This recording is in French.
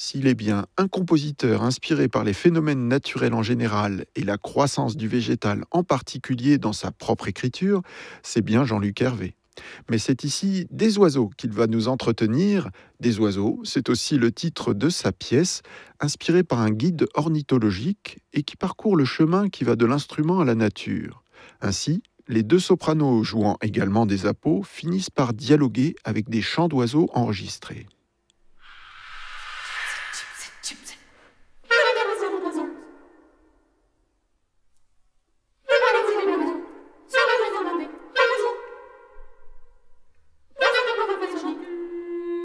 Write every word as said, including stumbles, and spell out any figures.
S'il est bien un compositeur inspiré par les phénomènes naturels en général et la croissance du végétal en particulier dans sa propre écriture, c'est bien Jean-Luc Hervé. Mais c'est ici Des oiseaux qu'il va nous entretenir. Des oiseaux, c'est aussi le titre de sa pièce, inspirée par un guide ornithologique et qui parcourt le chemin qui va de l'instrument à la nature. Ainsi, les deux sopranos jouant également des appos finissent par dialoguer avec des chants d'oiseaux enregistrés.